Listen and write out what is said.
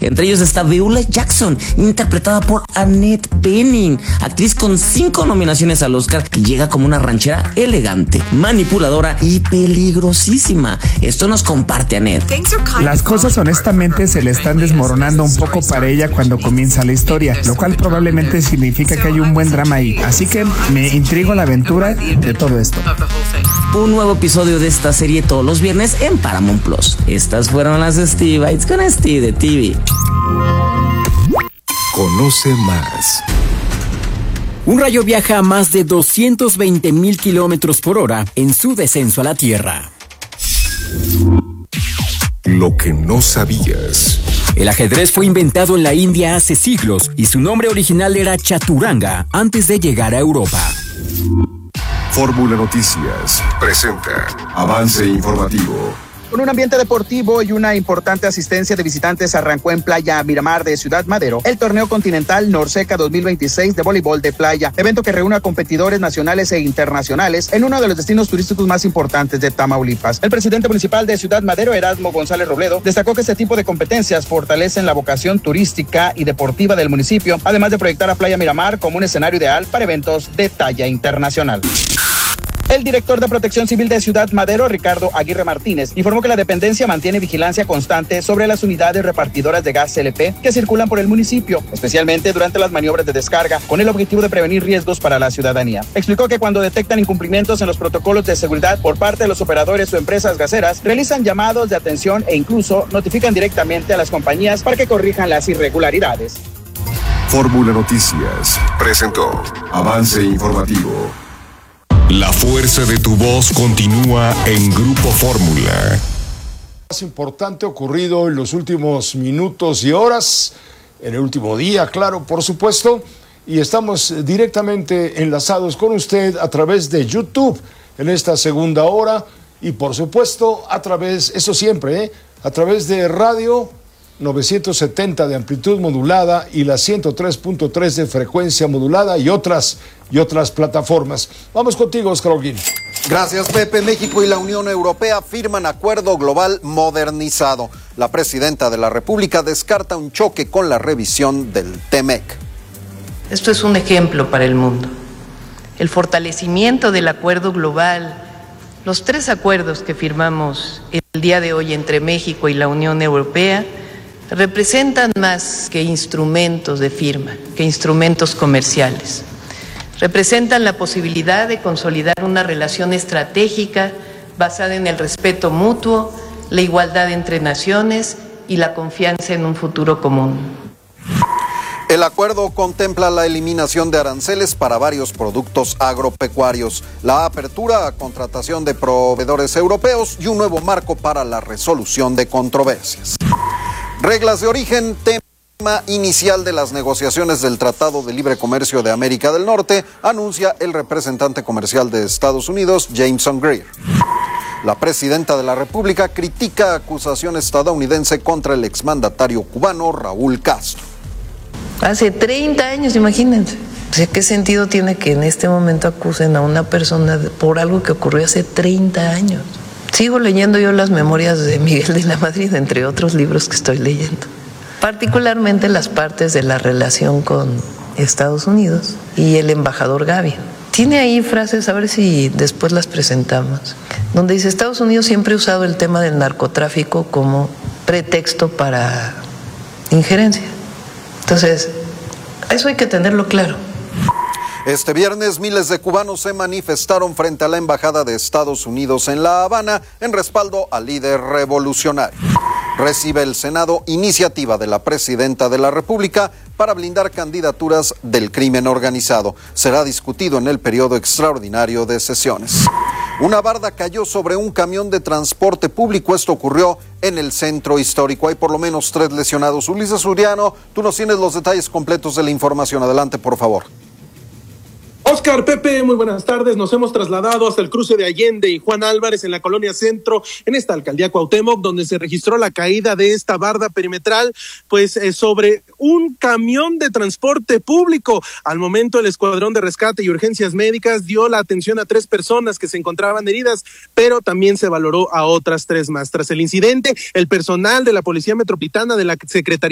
Entre ellos está Beulah Jackson, interpretada por Annette Bening, actriz con 5 nominaciones al Oscar, que llega como una ranchera elegante, manipuladora y peligrosísima. Esto nos comparte Annette. Las cosas honestamente se le están desmoronando un poco para ella cuando comienza la historia, lo cual probablemente significa que hay un buen drama ahí. Así que me intriga la aventura de todo esto. Un nuevo episodio de esta serie todos los viernes en Paramount Plus. Estas fueron las Steve Bites con Steve de TV. Conoce más. Un rayo viaja a más de 220,000 kilómetros por hora en su descenso a la Tierra. Lo que no sabías. El ajedrez fue inventado en la India hace siglos y su nombre original era Chaturanga antes de llegar a Europa. Fórmula Noticias presenta Avance Informativo. Con un ambiente deportivo y una importante asistencia de visitantes, arrancó en Playa Miramar de Ciudad Madero el torneo continental Norseca 2026 de voleibol de playa, evento que reúne a competidores nacionales e internacionales en uno de los destinos turísticos más importantes de Tamaulipas. El presidente municipal de Ciudad Madero, Erasmo González Robledo, destacó que este tipo de competencias fortalecen la vocación turística y deportiva del municipio, además de proyectar a Playa Miramar como un escenario ideal para eventos de talla internacional. El director de Protección Civil de Ciudad Madero, Ricardo Aguirre Martínez, informó que la dependencia mantiene vigilancia constante sobre las unidades repartidoras de gas LP que circulan por el municipio, especialmente durante las maniobras de descarga, con el objetivo de prevenir riesgos para la ciudadanía. Explicó que cuando detectan incumplimientos en los protocolos de seguridad por parte de los operadores o empresas gaseras, realizan llamados de atención e incluso notifican directamente a las compañías para que corrijan las irregularidades. Fórmula Noticias presentó Avance Informativo. La fuerza de tu voz continúa en Grupo Fórmula. Más importante ocurrido en los últimos minutos y horas, en el último día, claro, por supuesto, y estamos directamente enlazados con usted a través de YouTube en esta segunda hora y por supuesto a través, eso siempre, a través de radio 970 de amplitud modulada y la 103.3 de frecuencia modulada y otras plataformas. Vamos contigo, Oscar Holguín. Gracias, Pepe. México y la Unión Europea firman acuerdo global modernizado. La presidenta de la República descarta un choque con la revisión del TEMEC. Esto es un ejemplo para el mundo. El fortalecimiento del acuerdo global, los 3 acuerdos que firmamos el día de hoy entre México y la Unión Europea, representan más que instrumentos de firma, que instrumentos comerciales. Representan la posibilidad de consolidar una relación estratégica basada en el respeto mutuo, la igualdad entre naciones y la confianza en un futuro común. El acuerdo contempla la eliminación de aranceles para varios productos agropecuarios, la apertura a contratación de proveedores europeos y un nuevo marco para la resolución de controversias. Reglas de origen, tema inicial de las negociaciones del Tratado de Libre Comercio de América del Norte, anuncia el representante comercial de Estados Unidos, Jameson Greer. La presidenta de la República critica acusación estadounidense contra el exmandatario cubano Raúl Castro. Hace 30 años, imagínense. O sea, ¿qué sentido tiene que en este momento acusen a una persona por algo que ocurrió hace 30 años? Sigo leyendo yo las memorias de Miguel de la Madrid, entre otros libros que estoy leyendo. Particularmente las partes de la relación con Estados Unidos y el embajador Gavi. Tiene ahí frases, a ver si después las presentamos, donde dice: Estados Unidos siempre ha usado el tema del narcotráfico como pretexto para injerencia. Entonces, eso hay que tenerlo claro. Este viernes, miles de cubanos se manifestaron frente a la Embajada de Estados Unidos en La Habana en respaldo al líder revolucionario. Recibe el Senado iniciativa de la presidenta de la República para blindar candidaturas del crimen organizado. Será discutido en el periodo extraordinario de sesiones. Una barda cayó sobre un camión de transporte público. Esto ocurrió en el centro histórico. Hay por lo menos 3 lesionados. Ulises Uriano, tú nos tienes los detalles completos de la información. Adelante, por favor. Oscar, Pepe, muy buenas tardes. Nos hemos trasladado hasta el cruce de Allende y Juan Álvarez en la colonia Centro, en esta alcaldía Cuauhtémoc, donde se registró la caída de esta barda perimetral, sobre un camión de transporte público. Al momento, el Escuadrón de Rescate y Urgencias Médicas dio la atención a 3 personas que se encontraban heridas, pero también se valoró a otras 3 más. Tras el incidente, el personal de la Policía Metropolitana de la Secretaría